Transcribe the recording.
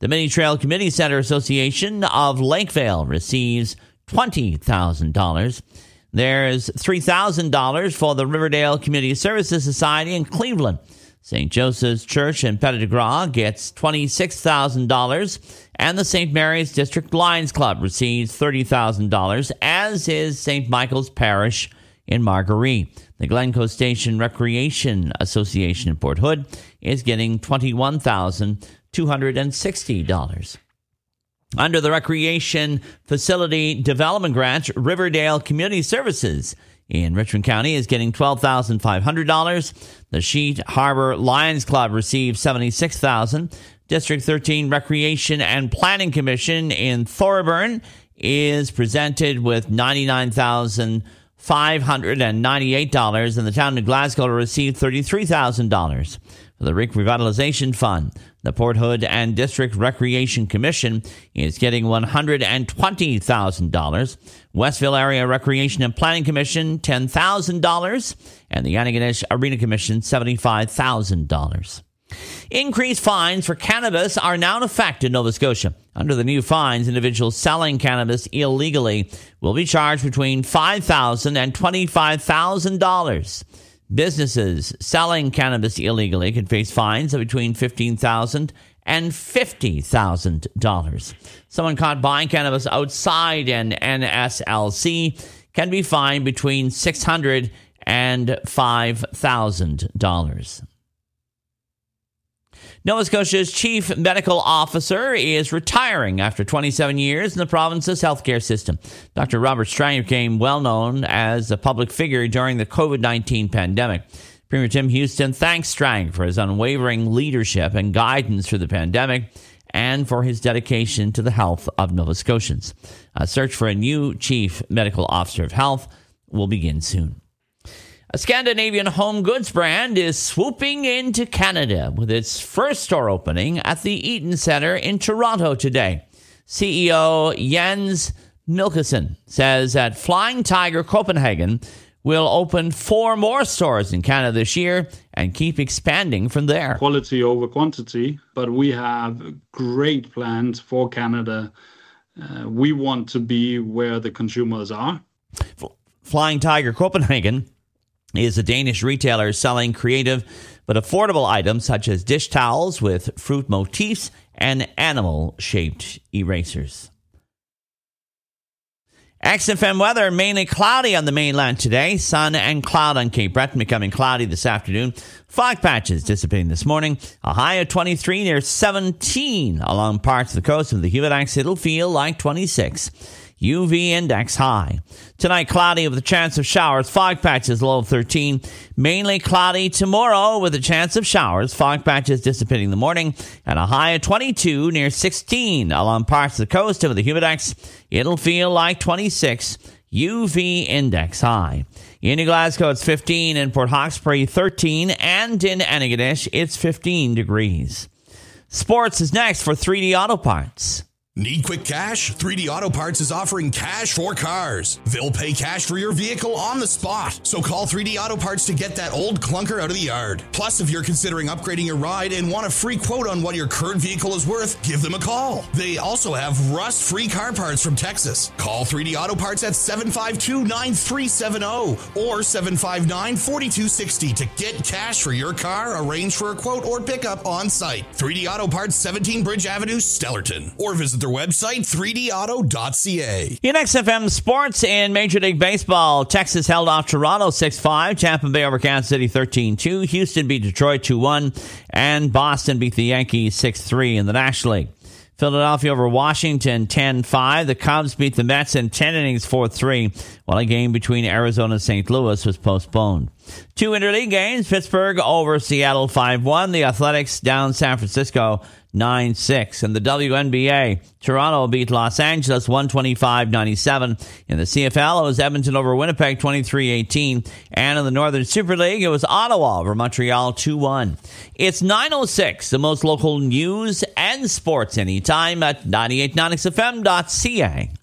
The Mini Trail Community Center Association of Lakevale receives $20,000. There's $3,000 for the Riverdale Community Services Society in Cleveland. St. Joseph's Church in Petit de Gras gets $26,000, and the St. Mary's District Lions Club receives $30,000, as is St. Michael's Parish in Marguerite. The Glencoe Station Recreation Association in Port Hood is getting $21,260. Under the Recreation Facility Development Grant, Riverdale Community Services in Richmond County is getting $12,500. The Sheet Harbor Lions Club receives $76,000. District 13 Recreation and Planning Commission in Thorburn is presented with $99,598, and the town of Glasgow received $33,000. For the Rick Revitalization Fund, the Port Hood and District Recreation Commission is getting $120,000. Westville Area Recreation and Planning Commission, $10,000. And the Antigonish Arena Commission, $75,000. Increased fines for cannabis are now in effect in Nova Scotia. Under the new fines, individuals selling cannabis illegally will be charged between $5,000 and $25,000. Businesses selling cannabis illegally can face fines of between $15,000 and $50,000. Someone caught buying cannabis outside an NSLC can be fined between $600 and $5,000. Nova Scotia's chief medical officer is retiring after 27 years in the province's healthcare system. Dr. Robert Strang became well known as a public figure during the COVID-19 pandemic. Premier Tim Houston thanks Strang for his unwavering leadership and guidance through the pandemic and for his dedication to the health of Nova Scotians. A search for a new chief medical officer of health will begin soon. A Scandinavian home goods brand is swooping into Canada with its first store opening at the Eaton Centre in Toronto today. CEO Jens Milkison says that Flying Tiger Copenhagen will open 4 more stores in Canada this year and keep expanding from there. Quality over quantity, but we have great plans for Canada. We want to be where the consumers are. Flying Tiger Copenhagen is a Danish retailer selling creative but affordable items such as dish towels with fruit motifs and animal-shaped erasers. XFM weather, mainly cloudy on the mainland today. Sun and cloud on Cape Breton, becoming cloudy this afternoon. Fog patches dissipating this morning. A high of 23 near 17 along parts of the coast of the Humidex. It'll feel like 26. UV index high. Tonight, cloudy with a chance of showers. Fog patches, low of 13. Mainly cloudy tomorrow with a chance of showers. Fog patches dissipating in the morning. And a high of 22 near 16 along parts of the coast of the Humidex. It'll feel like 26. UV index high. In New Glasgow, it's 15. In Port Hawkesbury, 13. And in Antigonish, it's 15 degrees. Sports is next for 3D Auto Parts. Need quick cash? 3D Auto Parts is offering cash for cars. They'll pay cash for your vehicle on the spot. So call 3D Auto Parts to get that old clunker out of the yard. Plus, if you're considering upgrading your ride and want a free quote on what your current vehicle is worth, give them a call. They also have rust-free car parts from Texas. Call 3D Auto Parts at 752-9370 or 759-4260 to get cash for your car, arrange for a quote, or pickup on site. 3D Auto Parts, 17 Bridge Avenue, Stellarton. Or visit their website, 3dauto.ca. In XFM Sports, in Major League Baseball, Texas held off Toronto 6-5, Tampa Bay over Kansas City 13-2, Houston beat Detroit 2-1, and Boston beat the Yankees 6-3 in the National League. Philadelphia over Washington 10-5. The Cubs beat the Mets in 10 innings 4-3, while a game between Arizona and St. Louis was postponed. 2 interleague games, Pittsburgh over Seattle 5-1. The Athletics down San Francisco 9-6. In the WNBA, Toronto beat Los Angeles 125-97. In the CFL, it was Edmonton over Winnipeg 23-18. And in the Northern Super League, it was Ottawa over Montreal 2-1. It's 9:06, the most local news and sports anytime at 989xfm.ca.